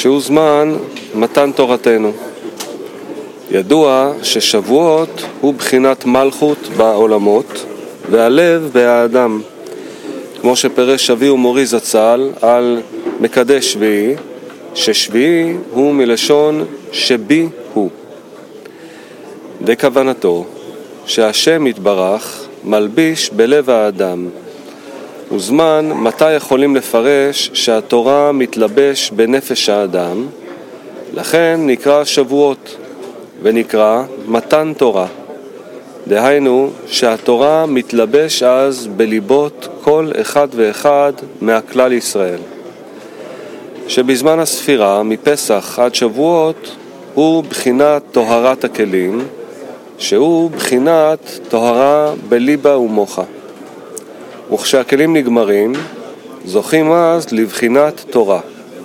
שהוא זמן מתן תורתנו. ידוע ששבועות הוא בחינת מלכות בעולמות והלב באדם, כמו שפרש אבי ומורי זצ"ל על מקדש שביעי, ששביעי הוא מלשון שבי הוא. בכוונתו שהשם יתברך מלביש בלב האדם, וזמן מתי יכולים לפרש שהתורה מתלבש בנפש האדם, לכן נקרא שבועות ונקרא מתן תורה. דהיינו שהתורה מתלבש אז בליבות כל אחד ואחד מהכלל ישראל. שבזמן הספירה מפסח עד שבועות הוא בחינת טהרת הכלים, שהוא בחינת טהרה בליבה ומוחה. וכשהכלים נגמרים, זוכים אז לבחינת תורה.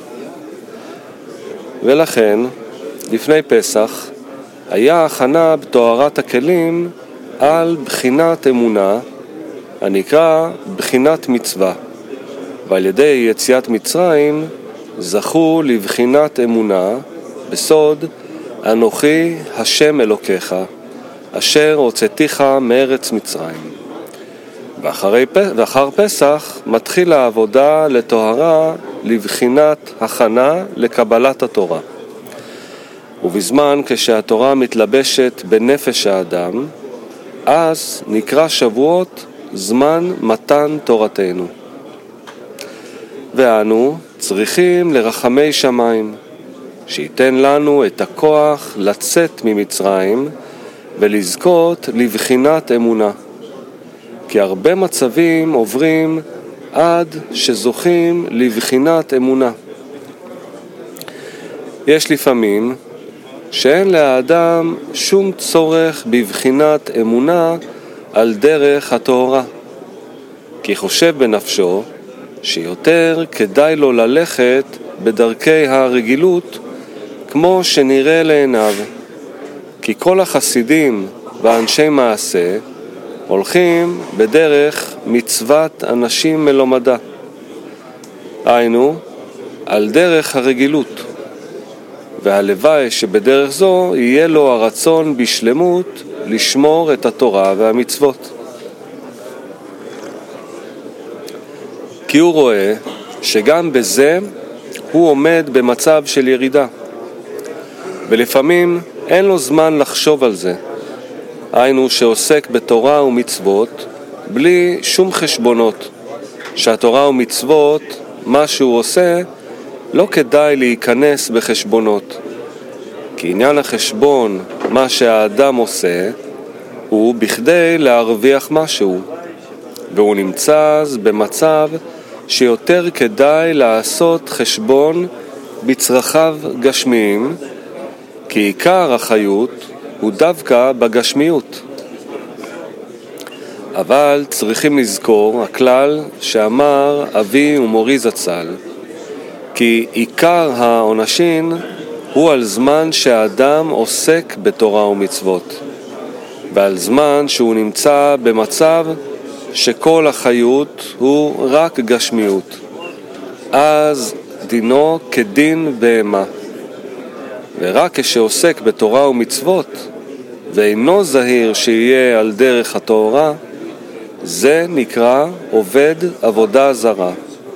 ולכן, לפני פסח, היה הכנה בטהרת הכלים על בחינת אמונה, הנקרא בחינת מצווה. ועל ידי יציאת מצרים, זכו לבחינת אמונה, בסוד, אנוכי השם אלוקיך, אשר הוצאתיך מארץ מצרים. ואחר פסח מתחיל העבודה לטהרה לבחינת הכנה לקבלת התורה. ובזמן כשהתורה מתלבשת בנפש האדם, אז נקרא שבועות זמן מתן תורתנו. ואנו צריכים לרחמי שמיים, שייתן לנו את הכוח לצאת ממצרים ולזכות לבחינת אמונה. כי הרבה מצבים עוברים עד שזוכים לבחינת אמונה. יש לפעמים שאין לאדם שום צורך בבחינת אמונה על דרך התורה, כי חושב בנפשו שיותר כדאי לו ללכת בדרכי הרגילות כמו שנראה לעיניו, כי כל החסידים ואנשי מעשה הולכים בדרך מצוות אנשים מלומדה, היינו על דרך הרגילות, והלוואי שבדרך זו יהיה לו הרצון בשלמות לשמור את התורה והמצוות. כי הוא רואה שגם בזה הוא עומד במצב של ירידה, ולפעמים אין לו זמן לחשוב על זה, היינו שעוסק בתורה ומצוות בלי שום חשבונות, שהתורה ומצוות, מה שהוא עושה, לא כדאי להיכנס בחשבונות. כי עניין החשבון, מה שהאדם עושה, הוא בכדי להרוויח משהו, והוא נמצא אז במצב שיותר כדאי לעשות חשבון בצרכיו גשמיים, כי עיקר החיות הוא דווקא בגשמיות. אבל צריכים לזכור הכלל שאמר אבי ומורי זצ"ל, כי עיקר העונשין הוא על זמן שהאדם עוסק בתורה ומצוות, ועל זמן שהוא נמצא במצב שכל החיות הוא רק גשמיות, אז דינו כדין בהמה. ורק כשעוסק בתורה ומצוות ואינו זהיר שיהיה על דרך התורה, זה נקרא עובד עבודה זרה.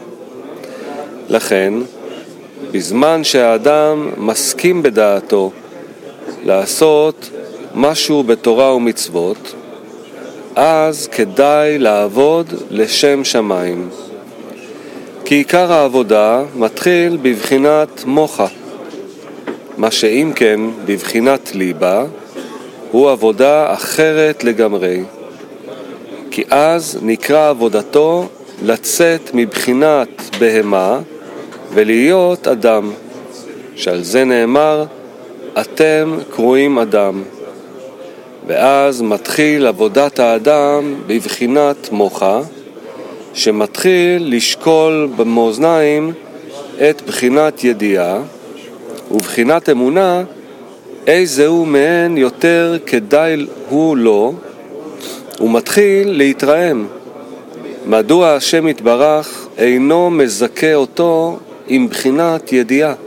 לכן, בזמן שהאדם מסכים בדעתו לעשות משהו בתורה ומצוות, אז כדאי לעבוד לשם שמיים. כי עיקר העבודה מתחיל בבחינת מוחה, מה שאם כן בבחינת ליבה הוא עבודה אחרת לגמרי. כי אז נקרא עבודתו לצאת מבחינת בהמה ולהיות אדם, שעל זה נאמר אתם קרואים אדם. ואז מתחיל עבודת האדם בבחינת מוחה, שמתחיל לשקול במאזניים את בחינת ידיעה, ובחינת אמונה איזהו מהן יותר כדאי הוא לו, ומתחיל להתרעם. מדוע השם יתברך אינו מזכה אותו עם בחינת ידיעה?